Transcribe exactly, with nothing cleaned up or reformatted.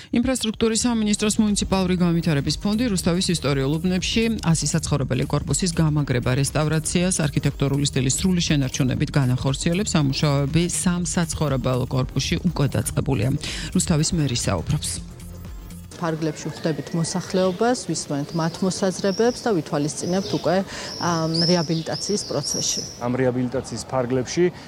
ინფრასტრუქტურის სამინისტროს მუნიციპალური განვითარების ფონდი რუსთავის ისტორიულ უბნებში ასი საცხოვრებელი კორპუსის გამაგრება, რესტავრაციას, არქიტექტურული სტილის სრული შენარჩუნებით განახორციელებს. სამუშაოები სამ საცხოვრებელ კორპუსში უკვე დაწყებულია. რუსთავის მერი საუბრობს. ფარგლებში ვხვდებით მოსახლეობას, ვისმენთ მათ მოსაზრებებს და ვითვალისწინებთ უკვე რეაბილიტაციის პროცესში. ამ რეაბილიტაციის ფარგლებში